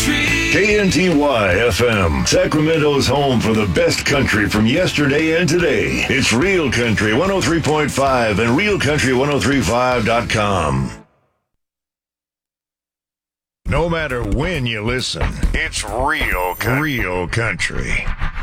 KNTY FM, Sacramento's home for the best country from yesterday and today. It's Real Country 103.5 and RealCountry1035.com. No matter when you listen, it's Real Country.